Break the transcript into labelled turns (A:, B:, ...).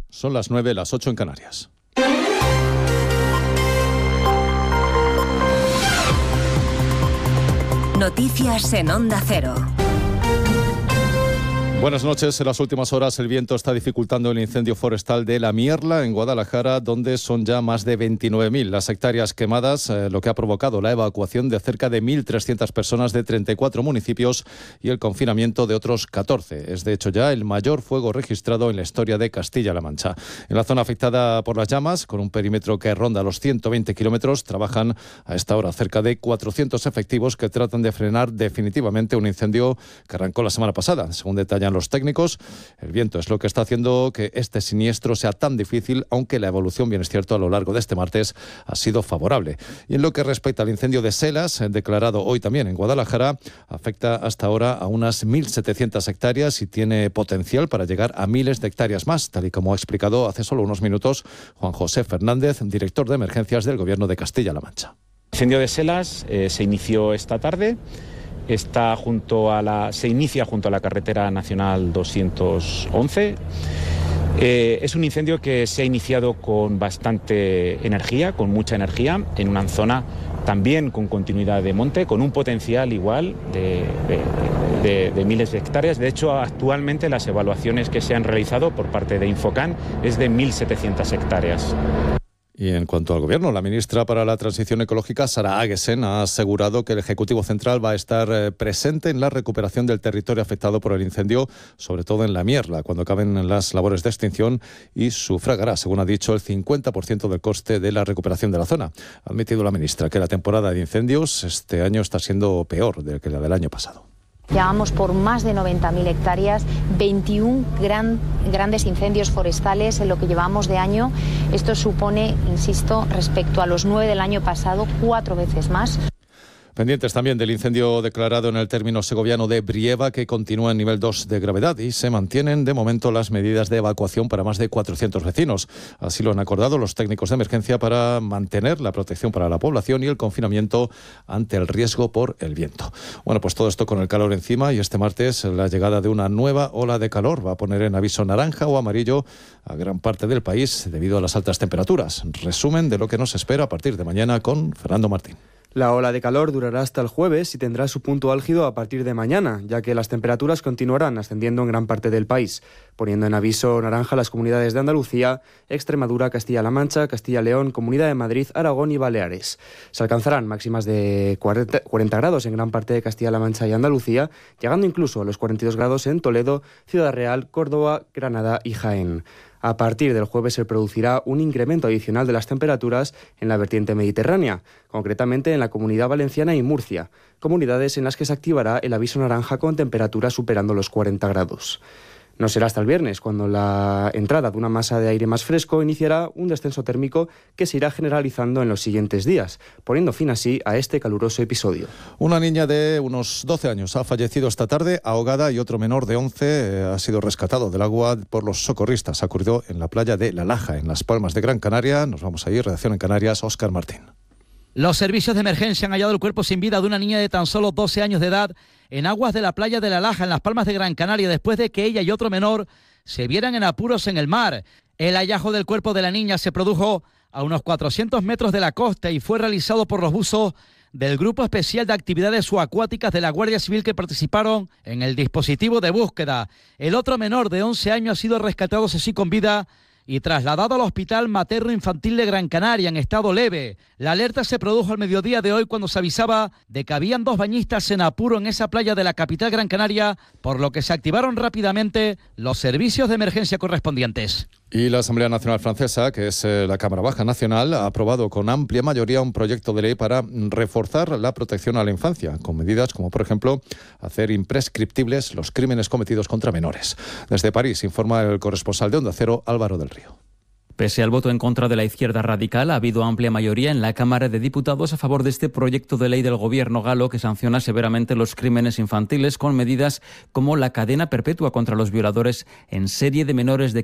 A: Son las 9, las 8 en Canarias.
B: Noticias en Onda Cero.
A: Buenas noches. En las últimas horas el viento está dificultando el incendio forestal de La Mierla, en Guadalajara, donde son ya más de 29.000 las hectáreas quemadas, lo que ha provocado la evacuación de cerca de 1.300 personas de 34 municipios y el confinamiento de otros 14. Es de hecho ya el mayor fuego registrado en la historia de Castilla-La Mancha. En la zona afectada por las llamas, con un perímetro que ronda los 120 kilómetros, trabajan a esta hora cerca de 400 efectivos que tratan de frenar definitivamente un incendio que arrancó la semana pasada. Según detallan los técnicos, el viento es lo que está haciendo que este siniestro sea tan difícil, aunque la evolución, bien es cierto, a lo largo de este martes ha sido favorable. Y en lo que respecta al incendio de Selas, declarado hoy también en Guadalajara, afecta hasta ahora a unas 1.700 hectáreas y tiene potencial para llegar a miles de hectáreas más, tal y como ha explicado hace solo unos minutos Juan José Fernández, director de emergencias del Gobierno de Castilla-La Mancha.
C: El incendio de Selas se inició esta tarde. Se inicia junto a la carretera nacional 211. Es un incendio que se ha iniciado con bastante energía, con mucha energía, en una zona también con continuidad de monte, con un potencial igual de miles de hectáreas. De hecho, actualmente las evaluaciones que se han realizado por parte de Infocan es de 1.700 hectáreas.
A: Y en cuanto al Gobierno, la ministra para la Transición Ecológica, Sara Agesen, ha asegurado que el Ejecutivo Central va a estar presente en la recuperación del territorio afectado por el incendio, sobre todo en La Mierla, cuando acaben las labores de extinción, y sufragará, según ha dicho, el 50% del coste de la recuperación de la zona. Ha admitido la ministra que la temporada de incendios este año está siendo peor que la del año pasado.
D: Llevamos por más de 90.000 hectáreas, 21 grandes incendios forestales en lo que llevamos de año. Esto supone, insisto, respecto a los 9 del año pasado, 4 veces más.
A: Pendientes también del incendio declarado en el término segoviano de Brieva, que continúa en nivel 2 de gravedad, y se mantienen de momento las medidas de evacuación para más de 400 vecinos. Así lo han acordado los técnicos de emergencia para mantener la protección para la población y el confinamiento ante el riesgo por el viento. Bueno, pues todo esto con el calor encima, y este martes la llegada de una nueva ola de calor va a poner en aviso naranja o amarillo a gran parte del país debido a las altas temperaturas. Resumen de lo que nos espera a partir de mañana con Fernando Martín.
E: La ola de calor durará hasta el jueves y tendrá su punto álgido a partir de mañana, ya que las temperaturas continuarán ascendiendo en gran parte del país, poniendo en aviso naranja las comunidades de Andalucía, Extremadura, Castilla-La Mancha, Castilla-León, Comunidad de Madrid, Aragón y Baleares. Se alcanzarán máximas de 40 grados en gran parte de Castilla-La Mancha y Andalucía, llegando incluso a los 42 grados en Toledo, Ciudad Real, Córdoba, Granada y Jaén. A partir del jueves se producirá un incremento adicional de las temperaturas en la vertiente mediterránea, concretamente en la Comunidad Valenciana y Murcia, comunidades en las que se activará el aviso naranja con temperaturas superando los 40 grados. No será hasta el viernes, cuando la entrada de una masa de aire más fresco iniciará un descenso térmico que se irá generalizando en los siguientes días, poniendo fin así a este caluroso episodio.
A: Una niña de unos 12 años ha fallecido esta tarde ahogada y otro menor de 11 ha sido rescatado del agua por los socorristas. Ha ocurrido en la playa de La Laja, en Las Palmas de Gran Canaria. Nos vamos a ir, redacción en Canarias, Óscar Martín.
F: Los servicios de emergencia han hallado el cuerpo sin vida de una niña de tan solo 12 años de edad en aguas de la playa de La Laja, en Las Palmas de Gran Canaria, después de que ella y otro menor se vieran en apuros en el mar. El hallazgo del cuerpo de la niña se produjo a unos 400 metros de la costa y fue realizado por los buzos del Grupo Especial de Actividades Subacuáticas de la Guardia Civil que participaron en el dispositivo de búsqueda. El otro menor de 11 años ha sido rescatado, así con vida, y trasladado al Hospital Materno Infantil de Gran Canaria en estado leve. La alerta se produjo al mediodía de hoy cuando se avisaba de que habían 2 bañistas en apuro en esa playa de la capital Gran Canaria, por lo que se activaron rápidamente los servicios de emergencia correspondientes.
A: Y la Asamblea Nacional Francesa, que es la Cámara Baja Nacional, ha aprobado con amplia mayoría un proyecto de ley para reforzar la protección a la infancia, con medidas como, por ejemplo, hacer imprescriptibles los crímenes cometidos contra menores. Desde París informa el corresponsal de Onda Cero, Álvaro del Río.
G: Pese al voto en contra de la izquierda radical, ha habido amplia mayoría en la Cámara de Diputados a favor de este proyecto de ley del gobierno galo que sanciona severamente los crímenes infantiles con medidas como la cadena perpetua contra los violadores en serie de menores de